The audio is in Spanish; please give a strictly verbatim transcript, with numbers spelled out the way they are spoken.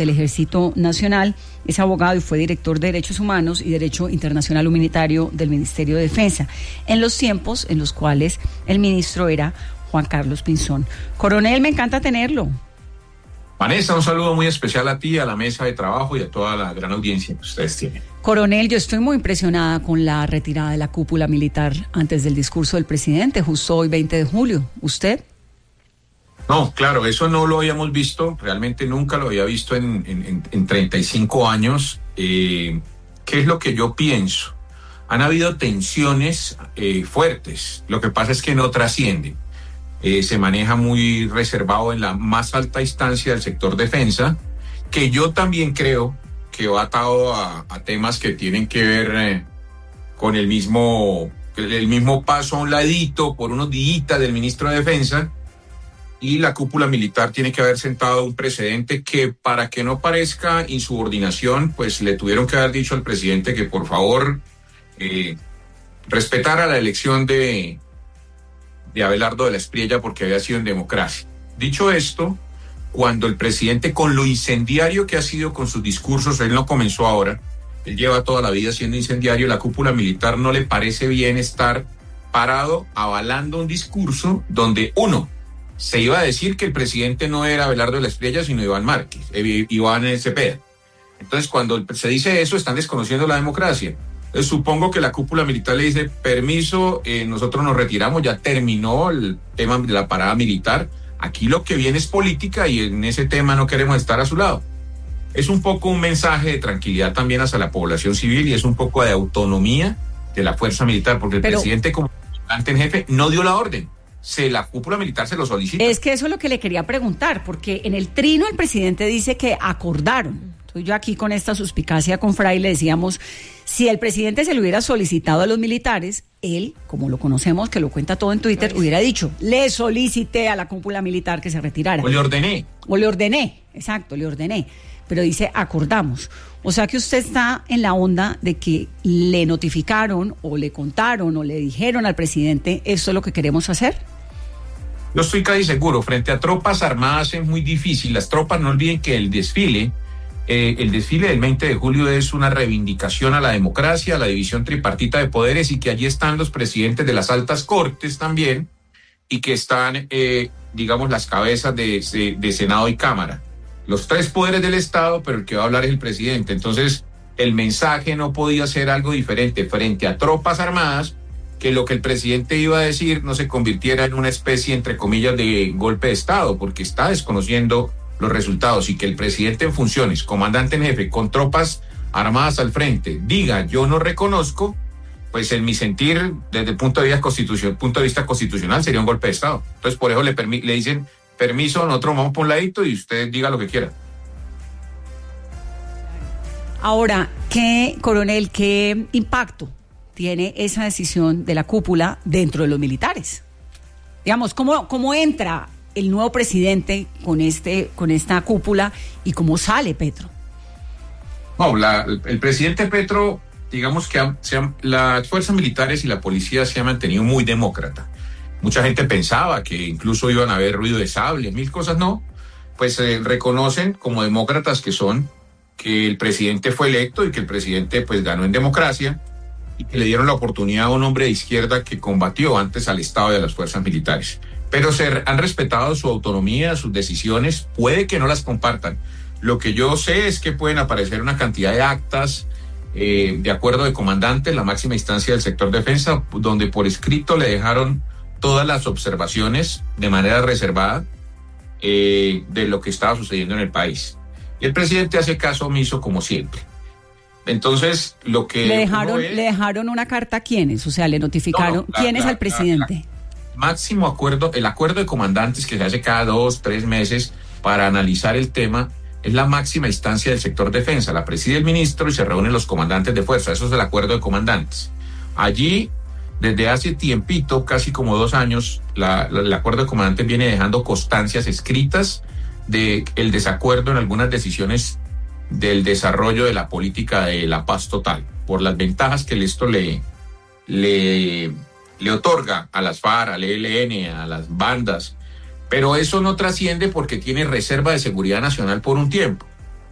del Ejército Nacional, es abogado y fue director de Derechos Humanos y Derecho Internacional Humanitario del Ministerio de Defensa, en los tiempos en los cuales el ministro era Juan Carlos Pinzón. Coronel, me encanta tenerlo. Vanessa, un saludo muy especial a ti, a la mesa de trabajo y a toda la gran audiencia que ustedes tienen. Coronel, yo estoy muy impresionada con la retirada de la cúpula militar antes del discurso del presidente, justo hoy veinte de julio. ¿Usted? No, claro, eso no lo habíamos visto, realmente nunca lo había visto en, en, en treinta y cinco años. Eh, ¿Qué es lo que yo pienso? Han habido tensiones eh, fuertes, lo que pasa es que no trascienden. Eh, se maneja muy reservado en la más alta instancia del sector defensa, que yo también creo que va atado a, a temas que tienen que ver eh, con el mismo, el mismo paso a un ladito por unos días del ministro de Defensa, y la cúpula militar tiene que haber sentado un precedente que, para que no parezca insubordinación, pues le tuvieron que haber dicho al presidente que por favor eh, respetara la elección de, de Abelardo de la Espriella porque había sido en democracia. Dicho esto, cuando el presidente, con lo incendiario que ha sido con sus discursos, él no comenzó ahora, él lleva toda la vida siendo incendiario, la cúpula militar no le parece bien estar parado avalando un discurso donde, uno, se iba a decir que el presidente no era Abelardo de la Espriella, sino Iván Márquez, eh, Iván Cepeda. Entonces, cuando se dice eso, están desconociendo la democracia. Entonces, supongo que la cúpula militar le dice, permiso, eh, nosotros nos retiramos, ya terminó el tema de la parada militar. Aquí lo que viene es política y en ese tema no queremos estar a su lado. Es un poco un mensaje de tranquilidad también hacia la población civil y es un poco de autonomía de la fuerza militar, porque el Pero... presidente, como comandante en jefe, no dio la orden. Se la cúpula militar se lo solicita. Es que eso es lo que le quería preguntar, porque en el trino el presidente dice que acordaron. Entonces yo aquí con esta suspicacia con Fray le decíamos, si el presidente se lo hubiera solicitado a los militares, él, como lo conocemos, que lo cuenta todo en Twitter, pues, hubiera dicho, le solicité a la cúpula militar que se retirara. O le ordené. O le ordené, exacto, le ordené. Pero dice, acordamos. O sea que usted está en la onda de que le notificaron o le contaron o le dijeron al presidente, esto es lo que queremos hacer. Yo estoy casi seguro, frente a tropas armadas es muy difícil. Las tropas, no olviden que el desfile, eh, el desfile del veinte de julio es una reivindicación a la democracia, a la división tripartita de poderes, y que allí están los presidentes de las altas cortes también, y que están, eh, digamos, las cabezas de, de, de Senado y Cámara. Los tres poderes del Estado, pero el que va a hablar es el presidente. Entonces, el mensaje no podía ser algo diferente frente a tropas armadas, que lo que el presidente iba a decir no se convirtiera en una especie, entre comillas, de golpe de Estado, porque está desconociendo los resultados, y que el presidente en funciones, comandante en jefe, con tropas armadas al frente, diga yo no reconozco, pues en mi sentir, desde el punto de vista constitucional, punto de vista constitucional, sería un golpe de Estado. Entonces, por eso le, permi- le dicen, permiso, nosotros vamos por un ladito y usted diga lo que quiera. Ahora, ¿qué, coronel, qué impacto tiene esa decisión de la cúpula dentro de los militares? Digamos, ¿cómo, cómo entra el nuevo presidente con este, con esta cúpula y cómo sale Petro? No, la, el presidente Petro, digamos que ha, se ha, las fuerzas militares y la policía se han mantenido muy demócrata. Mucha gente pensaba que incluso iban a haber ruido de sable, mil cosas no. Pues eh, reconocen, como demócratas que son, que el presidente fue electo y que el presidente pues ganó en democracia, y que le dieron la oportunidad a un hombre de izquierda que combatió antes al Estado y a las fuerzas militares. Pero se han respetado su autonomía, sus decisiones, puede que no las compartan. Lo que yo sé es que pueden aparecer una cantidad de actas eh, de acuerdo de comandante, la máxima instancia del sector defensa, donde por escrito le dejaron todas las observaciones de manera reservada eh, de lo que estaba sucediendo en el país. Y el presidente hace caso omiso como siempre. Entonces, lo que... ¿Le dejaron, ve, ¿le dejaron una carta a quiénes? O sea, ¿le notificaron? No, no, la, ¿quiénes la, al presidente? La, la, máximo acuerdo, el acuerdo de comandantes que se hace cada dos, tres meses para analizar el tema, es la máxima instancia del sector defensa. La preside el ministro y se reúnen los comandantes de fuerza. Eso es el acuerdo de comandantes. Allí, desde hace tiempito, casi como dos años, la, la, el acuerdo de comandantes viene dejando constancias escritas de el desacuerdo en algunas decisiones del desarrollo de la política de la paz total, por las ventajas que esto le, le, le otorga a las FARC, al E L N, a las bandas, pero eso no trasciende porque tiene reserva de seguridad nacional por un tiempo.